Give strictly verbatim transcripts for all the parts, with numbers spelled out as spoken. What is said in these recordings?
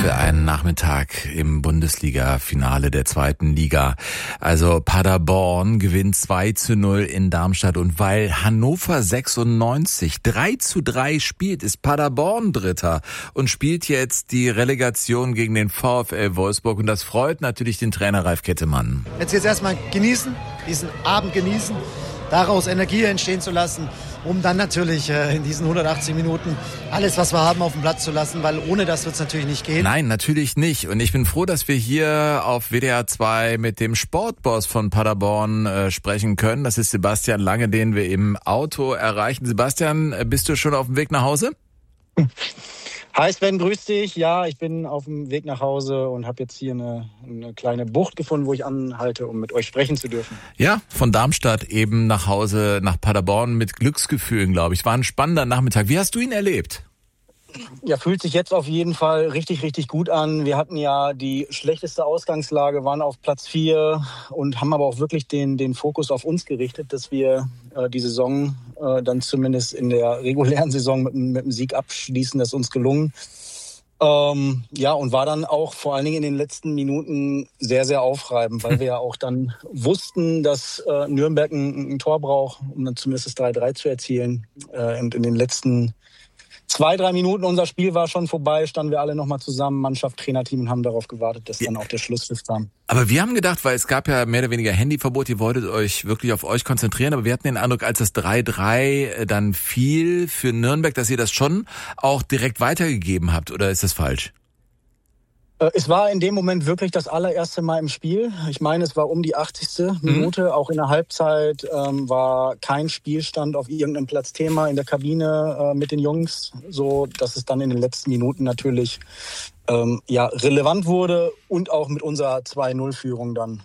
für einen Nachmittag im Bundesliga-Finale der zweiten Liga. Also Paderborn gewinnt zwei zu null in Darmstadt und weil Hannover sechsundneunzig drei zu drei spielt, ist Paderborn Dritter und spielt jetzt die Relegation gegen den VfL Wolfsburg und das freut natürlich den Trainer Ralf Kettemann. Jetzt jetzt erstmal genießen, diesen Abend genießen, daraus Energie entstehen zu lassen, um dann natürlich äh, in diesen hundertachtzig Minuten alles, was wir haben, auf den Platz zu lassen, weil ohne das wird es natürlich nicht gehen. Nein, natürlich nicht. Und ich bin froh, dass wir hier auf W D R zwei mit dem Sportboss von Paderborn äh, sprechen können. Das ist Sebastian Lange, den wir im Auto erreichen. Sebastian, bist du schon auf dem Weg nach Hause? Hi Sven, grüß dich. Ja, ich bin auf dem Weg nach Hause und habe jetzt hier eine, eine kleine Bucht gefunden, wo ich anhalte, um mit euch sprechen zu dürfen. Ja, von Darmstadt eben nach Hause, nach Paderborn mit Glücksgefühlen, glaube ich. War ein spannender Nachmittag. Wie hast du ihn erlebt? Ja, fühlt sich jetzt auf jeden Fall richtig, richtig gut an. Wir hatten ja die schlechteste Ausgangslage, waren auf Platz vier und haben aber auch wirklich den, den Fokus auf uns gerichtet, dass wir äh, die Saison äh, dann zumindest in der regulären Saison mit, mit einem Sieg abschließen. Das ist uns gelungen. Ähm, ja, und war dann auch vor allen Dingen in den letzten Minuten sehr, sehr aufreibend, weil wir ja auch dann wussten, dass äh, Nürnberg ein, ein Tor braucht, um dann zumindest das drei drei zu erzielen. Äh, und in den letzten Zwei, drei Minuten, unser Spiel war schon vorbei, standen wir alle nochmal zusammen, Mannschaft, Trainerteam und haben darauf gewartet, dass dann auch der Schlusspfiff kam. Aber wir haben gedacht, weil es gab ja mehr oder weniger Handyverbot, ihr wolltet euch wirklich auf euch konzentrieren, aber wir hatten den Eindruck, als das drei drei dann fiel für Nürnberg, dass ihr das schon auch direkt weitergegeben habt, oder ist das falsch? Es war in dem Moment wirklich das allererste Mal im Spiel. Ich meine, es war um die achtzigste Minute. Mhm. Auch in der Halbzeit ähm, war kein Spielstand auf irgendeinem Platz Thema in der Kabine äh, mit den Jungs, so dass es dann in den letzten Minuten natürlich ähm, ja relevant wurde und auch mit unserer zwei null Führung dann.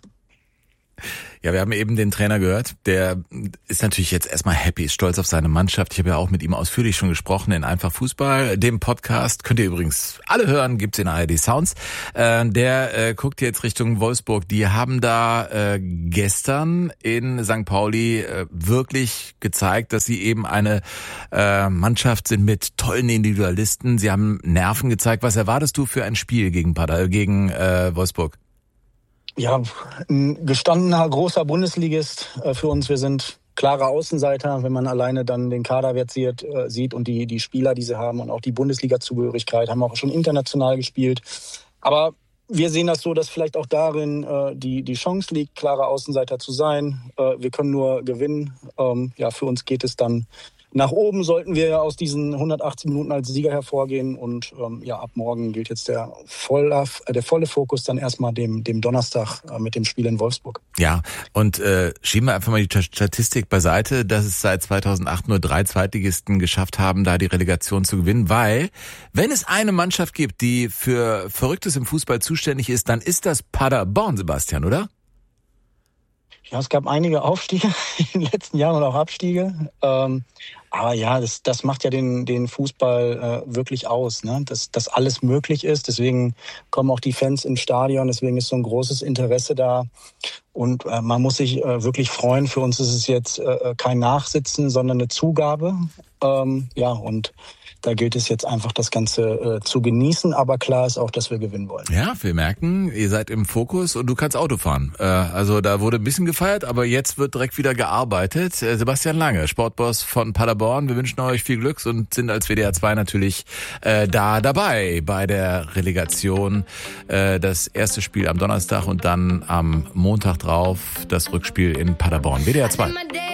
Ja, wir haben eben den Trainer gehört, der ist natürlich jetzt erstmal happy, ist stolz auf seine Mannschaft. Ich habe ja auch mit ihm ausführlich schon gesprochen in Einfach Fußball, dem Podcast. Könnt ihr übrigens alle hören, gibt's in A R D Sounds. Äh, der äh, guckt jetzt Richtung Wolfsburg. Die haben da äh, gestern in Sankt Pauli äh, wirklich gezeigt, dass sie eben eine äh, Mannschaft sind mit tollen Individualisten. Sie haben Nerven gezeigt. Was erwartest du für ein Spiel gegen Pader, gegen äh, Wolfsburg? Ja, ein gestandener, großer Bundesligist äh, für uns. Wir sind klare Außenseiter, wenn man alleine dann den Kaderwert sieht, äh, sieht und die, die Spieler, die sie haben und auch die Bundesliga-Zugehörigkeit, haben auch schon international gespielt. Aber wir sehen das so, dass vielleicht auch darin äh, die, die Chance liegt, klare Außenseiter zu sein. Äh, wir können nur gewinnen. Ähm, ja, für uns geht es dann nach oben, sollten wir aus diesen hundertachtzig Minuten als Sieger hervorgehen und ähm, ja, ab morgen gilt jetzt der volle, äh, der volle Fokus dann erstmal dem, dem Donnerstag äh, mit dem Spiel in Wolfsburg. Ja, und äh, schieben wir einfach mal die Statistik beiseite, dass es seit zweitausendacht nur drei Zweitligisten geschafft haben, da die Relegation zu gewinnen, weil wenn es eine Mannschaft gibt, die für Verrücktes im Fußball zuständig ist, dann ist das Paderborn, Sebastian, oder? Ja, es gab einige Aufstiege in den letzten Jahren und auch Abstiege. Ähm, aber ja, das, das macht ja den, den Fußball äh, wirklich aus, ne? Dass, dass alles möglich ist. Deswegen kommen auch die Fans ins Stadion. Deswegen ist so ein großes Interesse da. Und äh, man muss sich äh, wirklich freuen. Für uns ist es jetzt äh, kein Nachsitzen, sondern eine Zugabe. Ähm, ja, und da gilt es jetzt einfach, das Ganze äh, zu genießen. Aber klar ist auch, dass wir gewinnen wollen. Ja, wir merken, ihr seid im Fokus und du kannst Auto fahren. Äh, also da wurde ein bisschen gefeiert, aber jetzt wird direkt wieder gearbeitet. Äh, Sebastian Lange, Sportboss von Paderborn. Wir wünschen euch viel Glücks und sind als W D R zwei natürlich äh, da dabei bei der Relegation. Äh, das erste Spiel am Donnerstag und dann am Montag drauf das Rückspiel in Paderborn. W D R zwei.